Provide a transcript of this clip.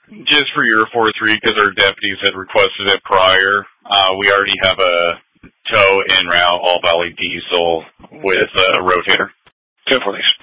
Just for your 4-3, because our deputies had requested it prior, we already have a tow en route all valley diesel with a rotator. 10-4, thanks.